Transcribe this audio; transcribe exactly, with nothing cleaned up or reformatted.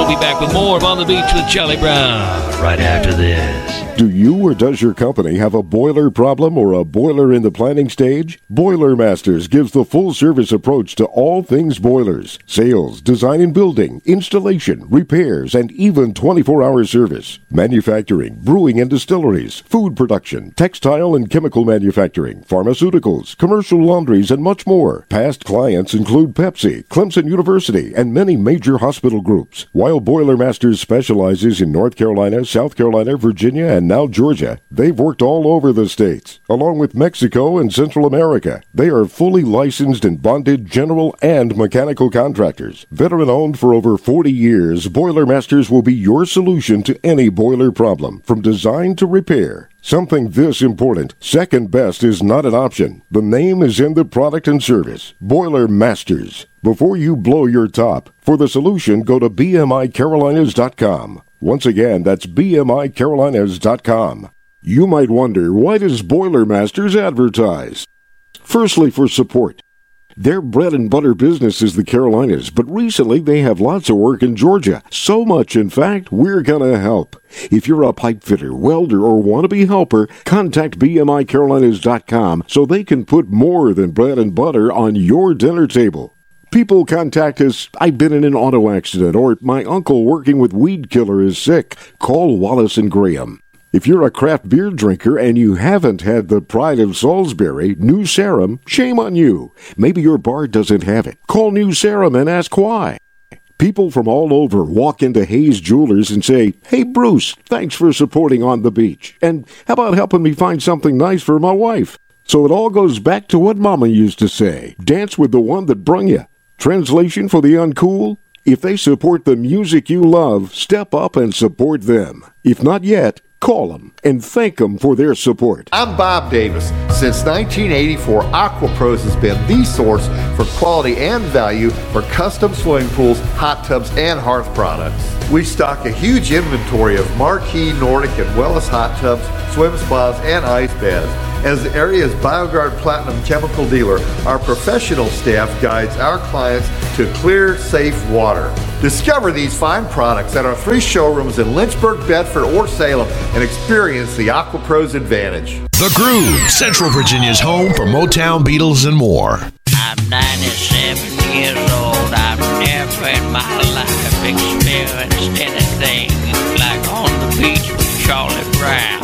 We'll be back with more of On the Beach with Charlie Brown right after this. Do you or does your company have a boiler problem or a boiler in the planning stage? Boiler Masters gives the full-service approach to all things boilers. Sales, design and building, installation, repairs, and even twenty-four hour service. Manufacturing, brewing and distilleries, food production, textile and chemical manufacturing, pharmaceuticals, commercial laundries, and much more. Past clients include Pepsi, Clemson University, and many major hospital groups. While Boiler Masters specializes in North Carolina, South Carolina, Virginia, and now Georgia, they've worked all over the states, along with Mexico and Central America. They are fully licensed and bonded general and mechanical contractors. Veteran-owned for over forty years, Boiler Masters will be your solution to any boiler problem, from design to repair. Something this important, second best is not an option. The name is in the product and service. Boiler Masters. Before you blow your top, for the solution, go to B M I Carolinas dot com. Once again, that's B M I Carolinas dot com. You might wonder, why does Boiler Masters advertise? Firstly, for support. Their bread and butter business is the Carolinas, but recently they have lots of work in Georgia. So much, in fact, we're gonna help. If you're a pipe fitter, welder, or wannabe helper, contact B M I Carolinas dot com so they can put more than bread and butter on your dinner table. People contact us, I've been in an auto accident, or my uncle working with weed killer is sick. Call Wallace and Graham. If you're a craft beer drinker and you haven't had the Pride of Salisbury, New Sarum, shame on you. Maybe your bar doesn't have it. Call New Sarum and ask why. People from all over walk into Hayes Jewelers and say, "Hey Bruce, thanks for supporting On the Beach. And how about helping me find something nice for my wife?" So it all goes back to what Mama used to say, dance with the one that brung you. Translation for the uncool? If they support the music you love, step up and support them. If not yet, call them and thank them for their support. I'm Bob Davis. Since nineteen eighty-four, AquaPros has been the source for quality and value for custom swimming pools, hot tubs, and hearth products. We stock a huge inventory of marquee Nordic and Wellness hot tubs, swim spas, and ice baths. As the area's BioGuard Platinum chemical dealer, our professional staff guides our clients to clear, safe water. Discover these fine products at our three showrooms in Lynchburg, Bedford, or Salem and experience the AquaPros advantage. The Groove, Central Virginia's home for Motown, Beatles, and more. I'm ninety-seven years old. I've never in my life experienced anything like On the Beach with Charlie Brown.